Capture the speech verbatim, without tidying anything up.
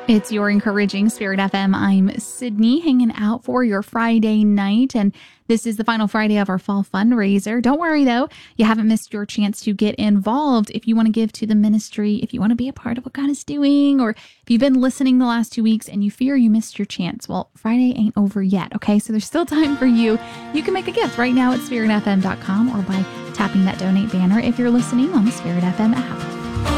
It's your encouraging Spirit F M. I'm Sydney, hanging out for your Friday night, and this is the final Friday of our fall fundraiser. Don't worry, though. You haven't missed your chance to get involved. If you want to give to the ministry, if you want to be a part of what God is doing, or if you've been listening the last two weeks and you fear you missed your chance, well, Friday ain't over yet, okay? So there's still time for you. You can make a gift right now at spirit f m dot com or by tapping that donate banner if you're listening on the Spirit F M app.